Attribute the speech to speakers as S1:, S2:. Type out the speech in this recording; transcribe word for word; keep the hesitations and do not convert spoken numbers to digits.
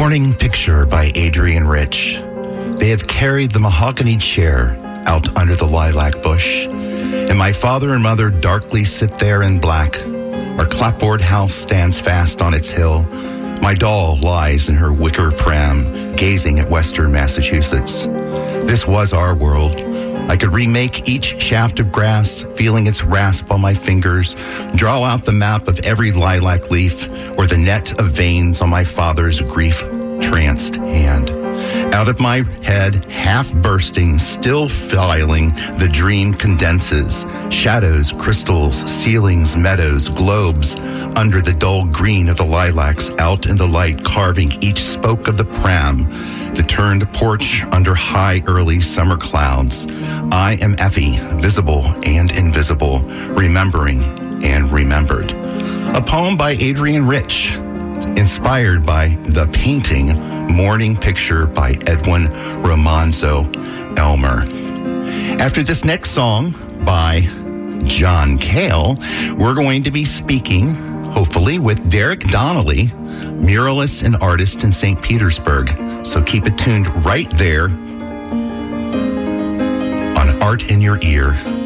S1: Morning Picture by Adrienne Rich. They have carried the mahogany chair out under the lilac bush, and my father and mother darkly sit there in black. Our clapboard house stands fast on its hill. My doll lies in her wicker pram, gazing at western Massachusetts. This was our world. I could remake each shaft of grass, feeling its rasp on my fingers, draw out the map of every lilac leaf, or the net of veins on my father's grief-tranced hand. Out of my head, half bursting, still filing, the dream condenses. Shadows, crystals, ceilings, meadows, globes, under the dull green of the lilacs, out in the light, carving each spoke of the pram, the turned porch under high early summer clouds. I am Effie, visible and invisible, remembering and remembered. A poem by Adrienne Rich, inspired by the painting Morning Picture by Edwin Romanzo Elmer. After this next song by John Cale, we're going to be speaking, hopefully, with Derek Donnelly, muralist and artist in Saint Petersburg. So keep it tuned right there on Art in Your Ear.